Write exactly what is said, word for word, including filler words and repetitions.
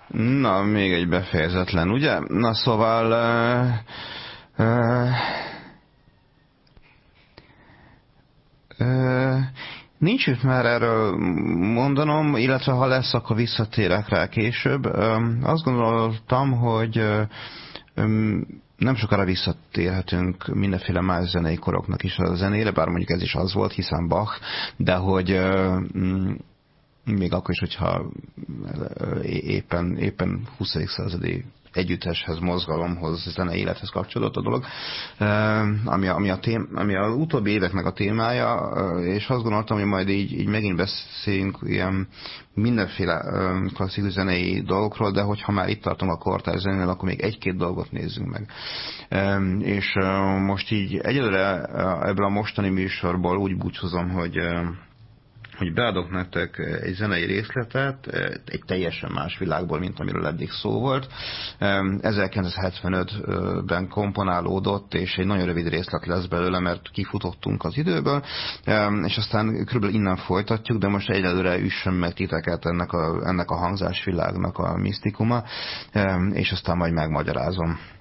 Na, még egy befejezetlen, ugye? Na szóval... Uh, uh, uh, nincs itt már erről mondanom, illetve ha lesz, akkor visszatérek rá később. Um, azt gondoltam, hogy um, nem sokára visszatérhetünk mindenféle más zenei koroknak is a zenére, bár mondjuk ez is az volt, hiszen Bach, de hogy um, még akkor is, hogyha éppen, éppen huszadik századi együtteshez, mozgalomhoz, zenei élethez kapcsolódott a dolog, ami, a, ami, a tém, ami az utóbbi éveknek a témája, és azt gondoltam, hogy majd így, így megint beszéljünk ilyen mindenféle klasszikus zenei dolgokról, de hogyha már itt tartunk a kortárs zenénél, akkor még egy-két dolgot nézzünk meg. És most így egyelőre ebből a mostani műsorból úgy búcsúzom, hogy hogy beadok nektek egy zenei részletet, egy teljesen más világból, mint amiről eddig szó volt. ezerkilencszázhetvenötben komponálódott, és egy nagyon rövid részlet lesz belőle, mert kifutottunk az időből, és aztán körülbelül innen folytatjuk, de most egyelőre üssön meg titeket ennek a, ennek a hangzásvilágnak a misztikuma, és aztán majd megmagyarázom.